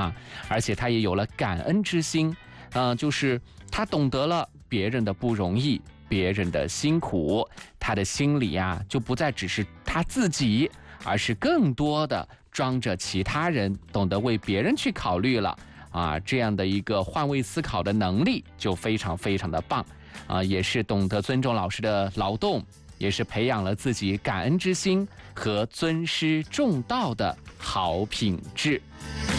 啊，而且他也有了感恩之心，就是他懂得了别人的不容易，别人的辛苦，他的心里啊就不再只是他自己，而是更多的装着其他人，懂得为别人去考虑了啊，这样的一个换位思考的能力就非常非常的棒啊，也是懂得尊重老师的劳动，也是培养了自己感恩之心和尊师重道的好品质。